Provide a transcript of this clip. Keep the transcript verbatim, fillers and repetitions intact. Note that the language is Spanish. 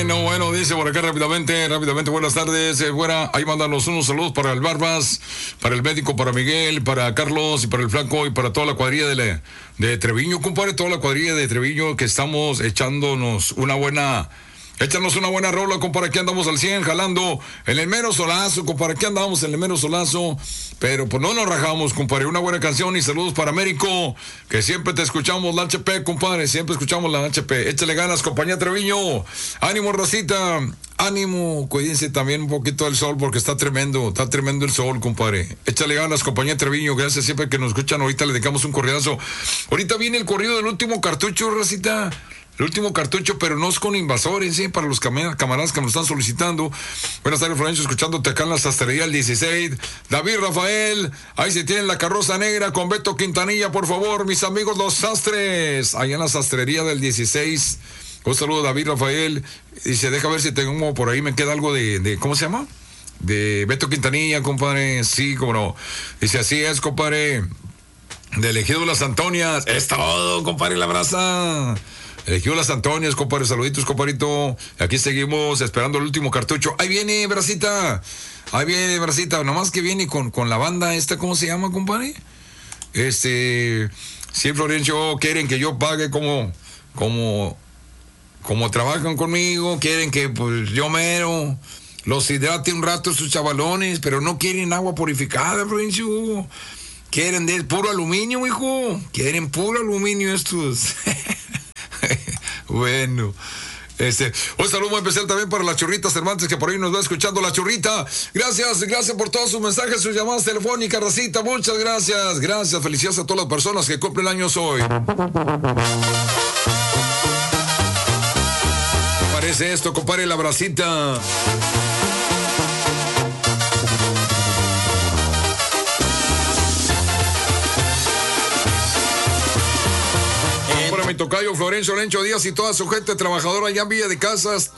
Bueno, bueno, dice por acá rápidamente, rápidamente, buenas tardes, eh, fuera, ahí mandan los unos saludos para el Barbas, para el médico, para Miguel, para Carlos y para el Flaco y para toda la cuadrilla de, la, de Treviño, compadre, toda la cuadrilla de Treviño que estamos echándonos una buena... Échanos una buena rola, compadre, aquí andamos al cien, jalando en el mero solazo, compadre, aquí andamos en el mero solazo, pero pues no nos rajamos, compadre, una buena canción y saludos para Américo, que siempre te escuchamos la H P, compadre, siempre escuchamos la H P, échale ganas, compañía Treviño, ánimo, racita, ánimo, cuídense también un poquito del sol, porque está tremendo, está tremendo el sol, compadre, échale ganas, compañía Treviño, gracias siempre que nos escuchan, ahorita le dedicamos un corridazo, ahorita viene el corrido del último cartucho, racita, el último cartucho, pero no es con invasores, ¿sí? Para los cam- camaradas que nos están solicitando. Buenas tardes, Florencio, escuchándote acá en la sastrería el dieciséis. David Rafael, ahí se tienen la carroza negra con Beto Quintanilla, por favor, mis amigos los sastres. Allá en la sastrería del dieciséis. Un saludo, David Rafael. Dice, deja ver si tengo por ahí, me queda algo de, de ¿cómo se llama? De Beto Quintanilla, compadre. Sí, como no. Dice, así es, compadre. De Elegido Las Antonias. Es todo, compadre, la brasa. Elegido Las Antonias, compadre, saluditos, compadrito. Aquí seguimos esperando el último cartucho. Ahí viene, bracita. Ahí viene, bracita. Nomás que viene con, con la banda esta, ¿cómo se llama, compadre? Este, sí, Florencio, quieren que yo pague como, como, como trabajan conmigo, quieren que, pues, yo mero los hidrate un rato estos chavalones, pero no quieren agua purificada, Florencio. Quieren de puro aluminio, hijo. Quieren puro aluminio estos. Bueno, este, un saludo muy especial también para la Churrita Cervantes, que por ahí nos va escuchando. La Churrita, gracias, gracias por todos sus mensajes, sus llamadas telefónicas, racita, muchas gracias, gracias, felicidades a todas las personas que cumplen años hoy. ¿Qué parece esto, compadre, la bracita? Mi tocayo Florencio Lencho Díaz y toda su gente trabajadora allá en Villa de Casas,